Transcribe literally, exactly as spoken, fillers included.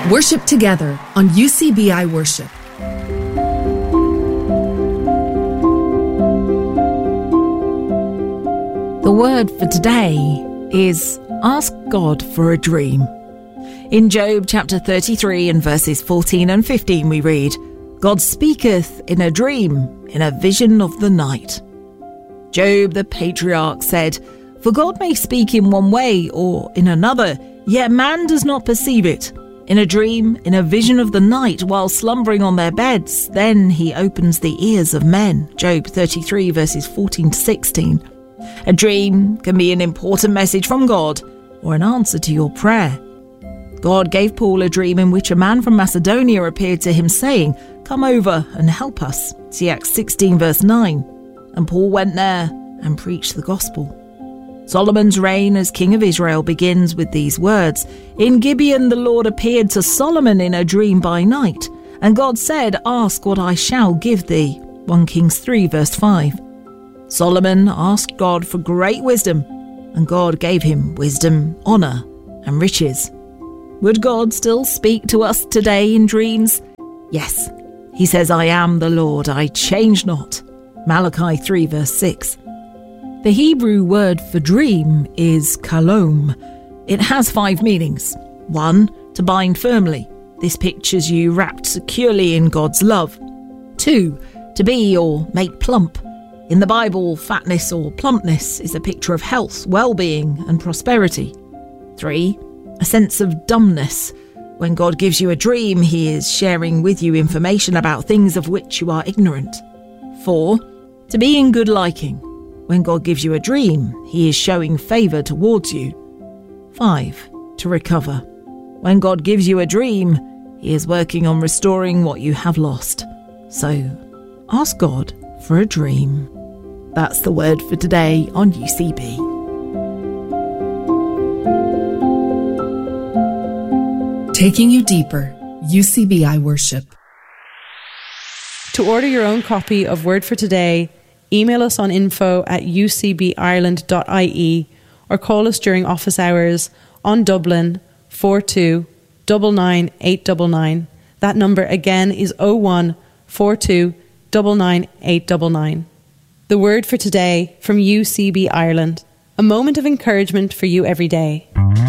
Worship together on U C B I Worship. The word for today is ask God for a dream. In Job chapter thirty-three and verses fourteen and fifteen we read, God speaketh in a dream, in a vision of the night. Job the patriarch said, For God may speak in one way or in another, yet man does not perceive it. In a dream, in a vision of the night, while slumbering on their beds, then he opens the ears of men. Job thirty-three verses fourteen to sixteen. A dream can be an important message from God or an answer to your prayer. God gave Paul a dream in which a man from Macedonia appeared to him saying, Come over and help us. See Acts sixteen verse nine. And Paul went there and preached the gospel. Solomon's reign as king of Israel begins with these words. In Gibeon the Lord appeared to Solomon in a dream by night, and God said, Ask what I shall give thee. First Kings three verse five. Solomon asked God for great wisdom, and God gave him wisdom, honour, and riches. Would God still speak to us today in dreams? Yes. He says, I am the Lord, I change not. Malachi three verse six. The Hebrew word for dream is kalom. It has five meanings. One, to bind firmly. This pictures you wrapped securely in God's love. Two, to be or make plump. In the Bible, fatness or plumpness is a picture of health, well-being and prosperity. Three, a sense of dumbness. When God gives you a dream, he is sharing with you information about things of which you are ignorant. Four, to be in good liking. When God gives you a dream, he is showing favour towards you. Five, to recover. When God gives you a dream, he is working on restoring what you have lost. So, ask God for a dream. That's the word for today on U C B. Taking you deeper, U C B I Worship. To order your own copy of Word for Today, email us on info at u c b ireland dot i e or call us during office hours on Dublin four two nine nine eight nine nine. That number again is oh one four two nine nine eight nine nine. The Word for Today from U C B Ireland. A moment of encouragement for you every day.